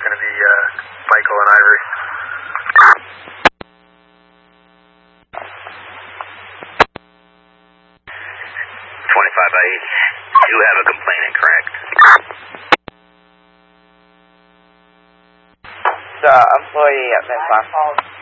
going to be Michael and Ivory. 25 by 80. You have a complainant, correct? The employee at Midland.